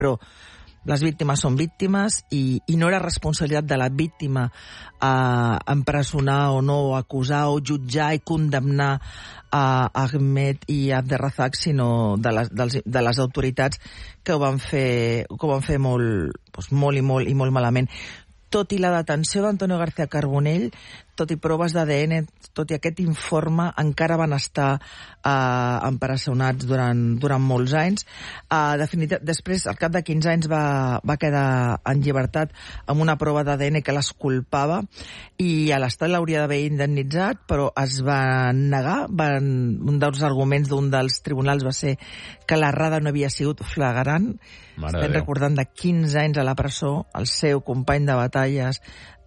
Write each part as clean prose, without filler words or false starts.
però les víctimes són víctimes i no era responsabilitat de la víctima empresonar o no, acusar o jutjar i condemnar a Ahmed i Abderrazak, sinó de les autoritats que ho van fer molt i molt malament. Tot i la detenció d'Antonio García Carbonell, tot i proves d'ADN, tot i aquest informe, encara van estar empresonats durant molts anys. Després, al cap de 15 anys, va quedar en llibertat amb una prova d'ADN que l'esculpava i a l'Estat l'hauria d'haver indemnitzat, però es va negar. Un dels arguments d'un dels tribunals va ser que l'errada no havia sigut flagrant. Estem recordant de 15 anys a la presó, el seu company de batalles,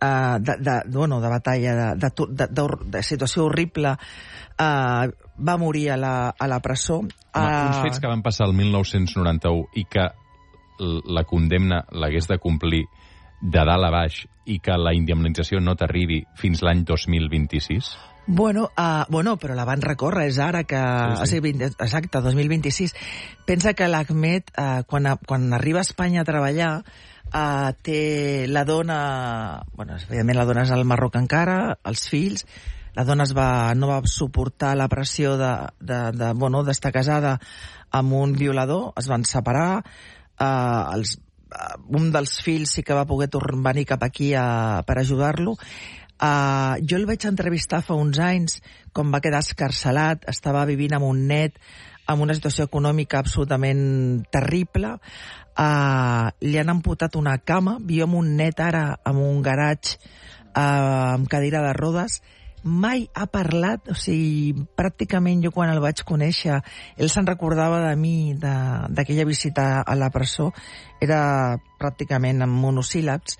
de situació horrible, va morir a la presó. Uns fets que van passar el 1991 i que la condemna l'hagués de complir de dalt a baix i que la indemnització no t'arribi fins l'any 2026? Bueno, però la van recórrer, és ara que... Sí. Exacte, 2026. Pensa que l'Ahmed, quan arriba a Espanya a treballar, té la dona... Bueno, evidentment la dona és al Marroc encara, els fills. La dona no va suportar la pressió d'estar casada amb un violador, es van separar. Un dels fills sí que va poder venir cap aquí per ajudar-lo. Jo el vaig entrevistar fa uns anys, quan va quedar escarcelat, estava vivint amb un net, amb una situació econòmica absolutament terrible. Li han amputat una cama, viu amb un net ara, amb un garatge, amb cadira de rodes. Mai ha parlat, o sigui, pràcticament jo quan el vaig conèixer, ell se'n recordava de mi, d'aquella visita a la presó, era pràcticament en monosíl·labs,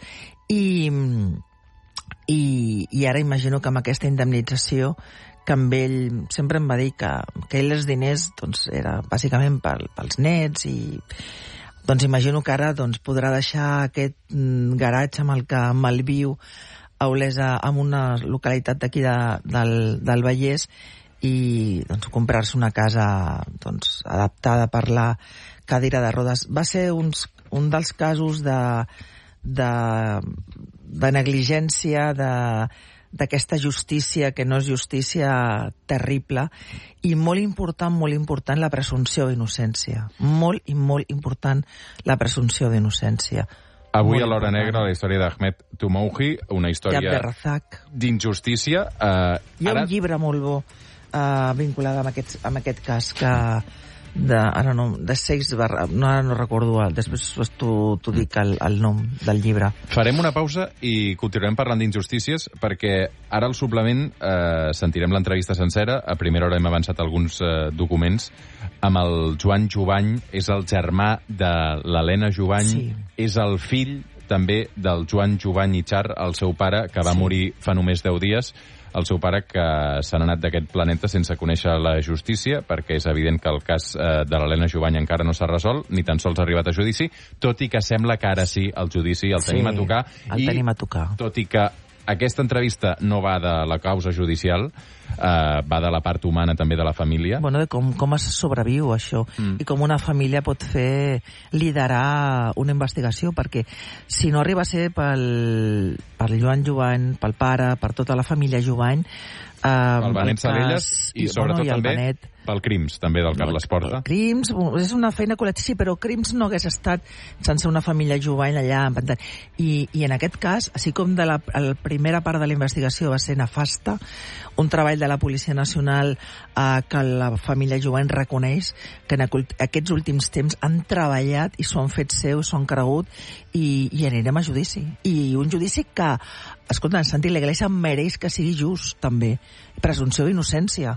i ara imagino que amb aquesta indemnització, que amb ell sempre em va dir que ell els diners doncs, era bàsicament pels nets, i doncs imagino que ara doncs, podrà deixar aquest garatge amb el que malviu a Olesa, en una localitat d'aquí del Vallès, i doncs, comprar-se una casa doncs, adaptada per la cadira de rodes. Va ser un dels casos de negligència, d'aquesta justícia que no és justícia, terrible, i molt important la presumpció d'innocència. Molt i molt important la presumpció d'innocència. Avui a l'Hora Negra, la història d'Ahmed Toumouhi, una història d'injustícia. Hi ha un llibre molt bo vinculat amb aquest cas de Seix Barra, no recordo, després t'ho dic el nom del llibre. Farem una pausa i continuarem parlant d'injustícies, perquè ara al suplement sentirem l'entrevista sencera. A primera hora hem avançat alguns documents amb el Joan Jubany, és el germà de l'Helena Jubany, sí. És el fill també del Joan Jubany i Char, el seu pare, que va morir fa només 10 dies, el seu pare, que s'ha anat d'aquest planeta sense conèixer la justícia, perquè és evident que el cas de l'Helena Jubany encara no s'ha resolt, ni tan sols ha arribat a judici, tot i que sembla que ara sí, el judici el tenim a tocar. Tenim a tocar. Tot i que aquesta entrevista no va de la causa judicial, va de la part humana també de la família. Bueno, de com es sobreviu això, i com una família pot liderar una investigació, perquè si no arriba a ser pel Joan Jubany, pel pare, per tota la família Jubany, el Benet Salellas i sobretot també pel Crims, també, del Carles Porta. Crims, és una feina col·lectiva, sí, però Crims no hagués estat sense una família Jubany allà. I en aquest cas, així com la primera part de la investigació va ser nefasta, un treball de la Policia Nacional que la família Jubany reconeix que en aquests últims temps han treballat i s'ho han fet seu, s'ho han cregut, i anirem a judici. I un judici que, escolta, en sentit, l'Església mereix que sigui just, també. Presumpció d'innocència.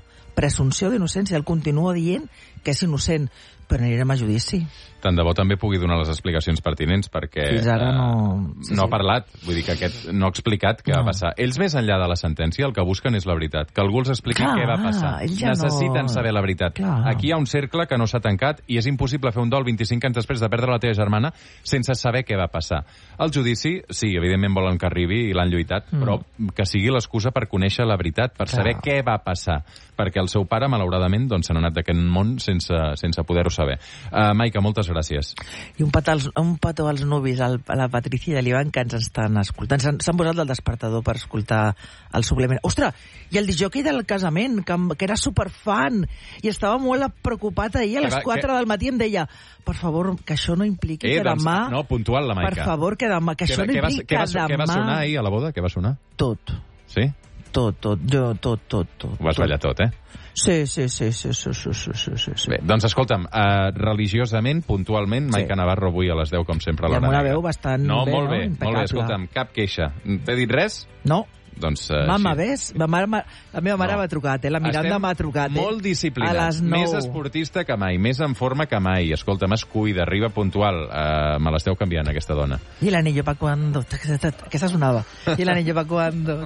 El continua dient que és innocent, però anirem a judici. Tant de bo també pugui donar les explicacions pertinents, perquè fins ara no ha parlat, vull dir que aquest no ha explicat què va passar. Ells, més enllà de la sentència, el que busquen és la veritat, que algú els expliqui què va passar. Necessiten saber la veritat. Aquí hi ha un cercle que no s'ha tancat i és impossible fer un dol 25 anys després de perdre la teva germana sense saber què va passar. El judici, sí, evidentment volen que arribi i l'han lluitat, però que sigui l'excusa per conèixer la veritat, per saber què va passar, perquè el seu pare, malauradament, doncs, se n'ha anat d'aquest món sense poder-ho saber. Maica, moltes gràcies. I un petó als nuvis, a la Patricia i a l'Ivan, que ens estan escoltant. S'han posat el despertador per escoltar el suplement. Ostres, i el disjockey del casament, que era superfan, i estava molt preocupat ahir, a les 4 del matí em deia, per favor, que això no impliqui que demà... No, puntual, la Maica. Per favor, que demà, que això no impliqui que demà... Què va sonar ahir a la boda? Què va sonar? Tot. Sí? Tot. Ho vas ballar tot, eh? Sí. Bé, doncs escolta'm, religiosament, puntualment, Maica Navarro avui a les 10, com sempre, a l'hora. I amb una veu bastant bé, molt bé, escolta'm, cap queixa. T'he dit res? No. Doncs, mama, ves? La meva mare m'ha trucat, la Miranda m'ha trucat. Molt disciplinats, més esportista que mai, més en forma que mai. Escolta'm, es cuida, arriba puntual. Me l'esteu canviant, aquesta dona. I l'anillo pa cuando... Aquesta sonava. I l'anillo pa cuando...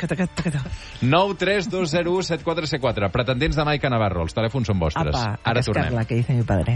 932017474. Pretendents de Maica Navarro, els telèfons són vostres. Ara tornem. Apa, que dice mi padre.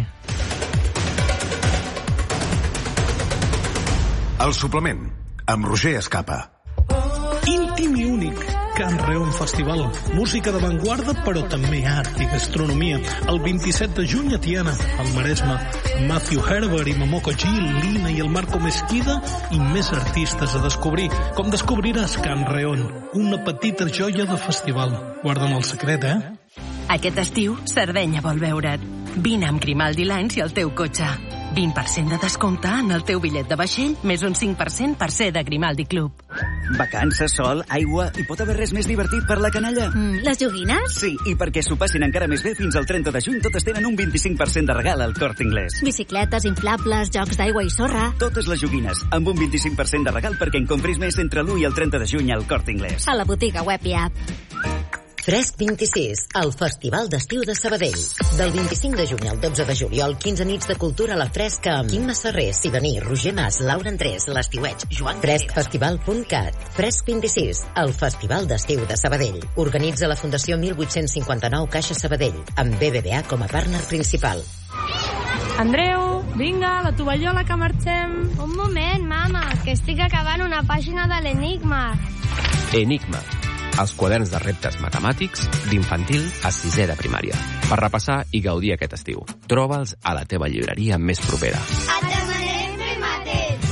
El suplement, amb Roger Escapa. Íntim i únic, Can Reon Festival. Música d'avantguarda, però també art i gastronomia. El 27 de juny a Tiana, al Maresme. Matthew Herbert i Momoko Gil, Lina i el Marco Mesquida i més artistes a descobrir. Com descobriràs Can Reon, una petita joia de festival. Guarda'm el secret, Aquest estiu, Sardenya vol veure't. Vine amb Grimaldi Lines i el teu cotxe. 20% de descompte en el teu bitllet de vaixell, més un 5% per ser de Grimaldi Club. Vacances, sol, aigua, i pot haver res més divertit per la canalla? Les joguines? Sí, i perquè s'ho passin encara més bé, fins al 30 de juny totes tenen un 25% de regal al Corte Inglés. Bicicletes, inflables, jocs d'aigua i sorra. Totes les joguines, amb un 25% de regal perquè en compris més entre l'1 i el 30 de juny al Corte Inglés. A la botiga web i app. Fresc 26, el Festival d'Estiu de Sabadell. Del 25 de juny al 12 de juliol, 15 nits de cultura a la fresca amb Quim Masserrer, Siganí, Roger Mas, Laura Andrés, l'Estiueig, Joan... Freskfestival.cat. Fresc 26, el Festival d'Estiu de Sabadell. Organitza la Fundació 1859 Caixa Sabadell, amb BBVA com a partner principal. Andreu, vinga, la tovallola que marxem. Un moment, mama, que estic acabant una pàgina de l'Enigma. Enigma, els quaderns de reptes matemàtics d'infantil a 6è de primària. Per repassar i gaudir aquest estiu. Troba'ls a la teva llibreria més propera. Et demanem fer mateix.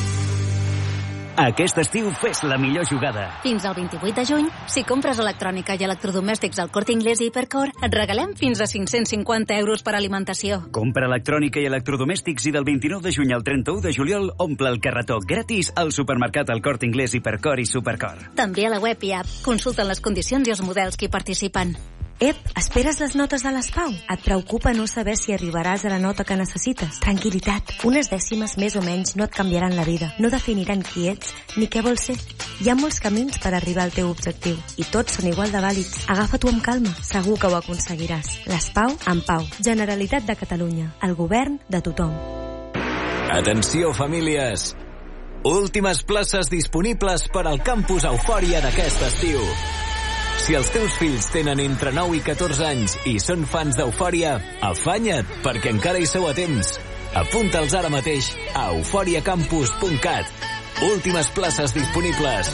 Aquest estiu fes la millor jugada. Fins al 28 de juny, si compres electrònica i electrodomèstics al Corte Inglés i Hipercor, et regalem fins a 550 euros per alimentació. Compra electrònica i electrodomèstics i del 29 de juny al 31 de juliol omple el carretó gratis al supermercat al Corte Inglés, Hipercor i Supercor. També a la web i app. Consulta les condicions i els models que hi participen. Ep, esperes les notes de l'ESPAU? Et preocupa no saber si arribaràs a la nota que necessites? Tranquil·litat, unes dècimes més o menys no et canviaran la vida, no definiran qui ets ni què vols ser. Hi ha molts camins per arribar al teu objectiu i tots són igual de vàlids. Agafa-t'ho amb calma, segur que ho aconseguiràs. L'ESPAU en pau. Generalitat de Catalunya, el govern de tothom. Atenció, famílies! Últimes places disponibles per al campus Eufòria d'aquest estiu. Si els teus fills tenen entre 9 i 14 anys i són fans d'Eufòria, afanya't, perquè encara hi sou a temps. Apunta'ls ara mateix a euforiacampus.cat. Últimes places disponibles.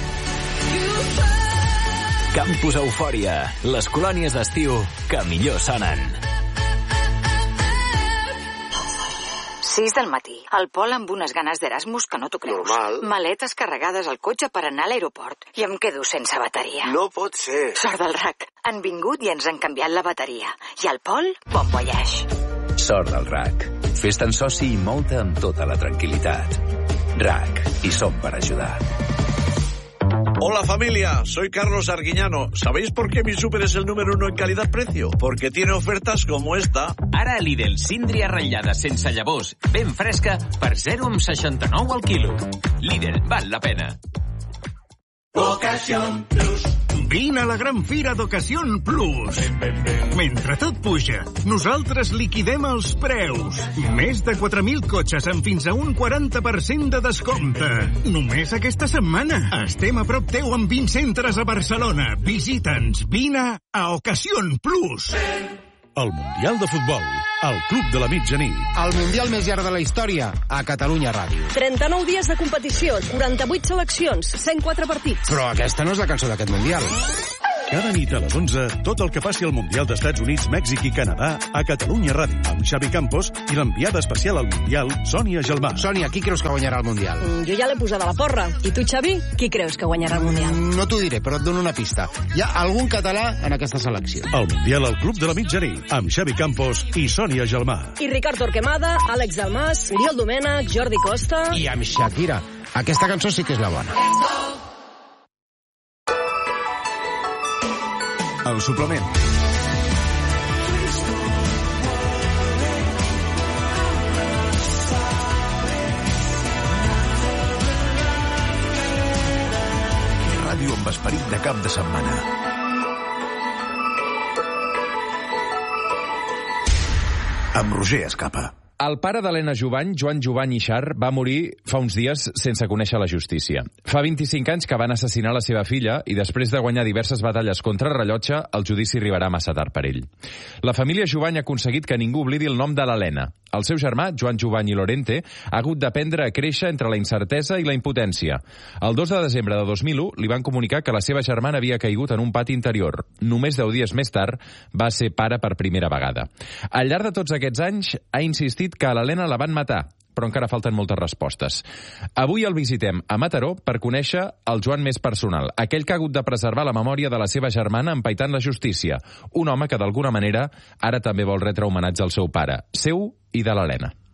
Campus Eufòria, les colònies d'estiu que millor sonen. 6 del matí. El Pol amb unes ganes d'Erasmus que no t'ho creus. Normal. Maletes carregades al cotxe per anar a l'aeroport. I em quedo sense bateria. No pot ser. Sort del RAC. Han vingut i ens han canviat la bateria. I el Pol, bon voyage. Sort del RAC. Fes-te'n soci i mou-te amb tota la tranquil·litat. RAC. I som per ajudar. Hola familia, soy Carlos Arguiñano. ¿Sabéis por qué mi súper es el número 1 en calidad-precio? Porque tiene ofertas como esta. Ara a Lidl, síndria ratllada sense llavors, ben fresca, per 0,69 al quilo. Lidl, val la pena. Ocasión Plus. Vine a la gran fira d'Ocasión Plus. Mentre tot puja, nosaltres liquidem els preus. Més de 4.000 cotxes amb fins a un 40% de descompte. Només aquesta setmana. Estem a prop teu amb 20 centres a Barcelona. Visita'ns. Vine a Ocasión Plus. El Mundial de Futbol, al Club de la Mitjanit. El Mundial més llarg de la història, a Catalunya Ràdio. 39 dies de competició, 48 seleccions, 104 partits. Però aquesta no és la cançó d'aquest Mundial. Cada nit a les 11, tot el que passi al Mundial d'Estats Units, Mèxic i Canadà a Catalunya Ràdio, amb Xavi Campos i l'enviada especial al Mundial, Sònia Gelmà. Sònia, qui creus que guanyarà el Mundial? Jo ja l'he posada a la porra. I tu, Xavi, qui creus que guanyarà el Mundial? No t'ho diré, però et dono una pista. Hi ha algun català en aquesta selecció. El Mundial al Club de la Mitjanit, amb Xavi Campos i Sònia Gelmà. I Ricard Torquemada, Àlex Dalmas, Oriol Domènech, Jordi Costa... I amb Shakira. Aquesta cançó sí que és la bona. El suplement. Ràdio amb esperit de cap de setmana. Amb Roger Escapa. El pare d'Helena Jubany, Joan Jubany i Xar, va morir fa uns dies sense conèixer la justícia. Fa 25 anys que van assassinar la seva filla i després de guanyar diverses batalles contra el rellotge, el judici arribarà massa tard per ell. La família Jubany ha aconseguit que ningú oblidi el nom de l'Helena. El seu germà, Joan Jubany i Lorente, ha hagut d'aprendre a créixer entre la incertesa i la impotència. El 2 de desembre de 2001 li van comunicar que la seva germana havia caigut en un pati interior. Només 10 dies més tard va ser pare per primera vegada. Al llarg de tots aquests anys ha insistit que a l'Helena la van matar, però encara falten moltes respostes. Avui el visitem a Mataró per conèixer el Joan més personal, aquell que ha hagut de preservar la memòria de la seva germana empaitant la justícia, un home que d'alguna manera ara també vol retre homenatge al seu pare, seu i de l'Helena.